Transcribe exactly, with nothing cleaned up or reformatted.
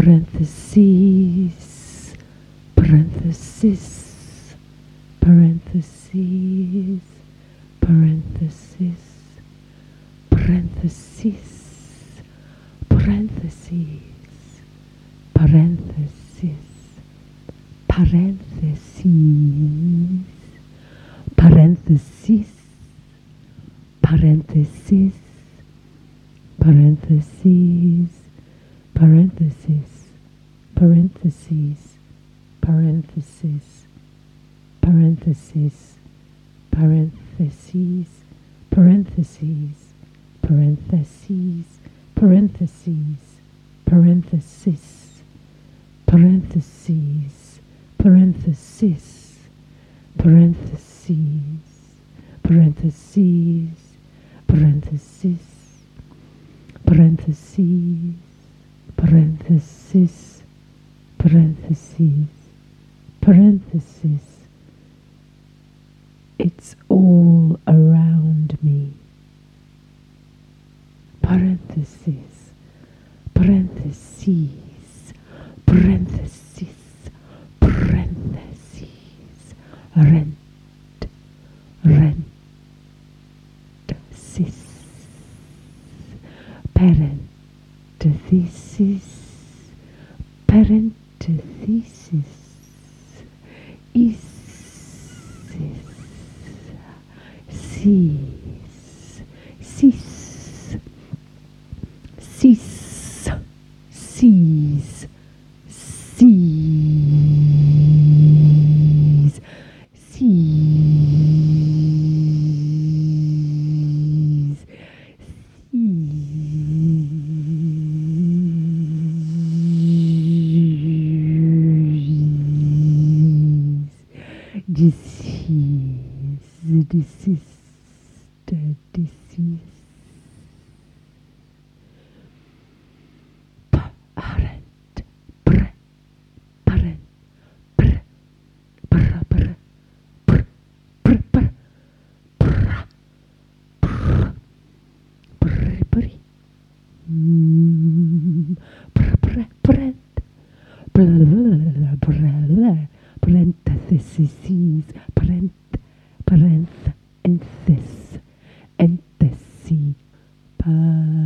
parentheses, parenthesis, parentheses, parenthesis, parenthesis, parentheses, parenthesis, parentheses, parenthesis, parenthesis, parentheses, parenthesis, parentheses, parenthesis, parenthesis, parentheses, parentheses, parentheses, parentheses, parenthesis, parentheses, parenthesis, parentheses, parentheses, parenthesis, parentheses, parenthesis, parentheses, parenthesis. It's all around me. Parenthesis, parentheses, parenthesis, parentheses, rent, rent, cis, parenthesis, parenthesis, is, cease, cease, cease, cease, cease, cease, cease, disease, disease, disease, parent, pr, parent, pr, pr, pr, pr, pr, pr, pr, pr, pr, mm, pr, pr, parent, parentheses, parent, parenthesis, enthesis,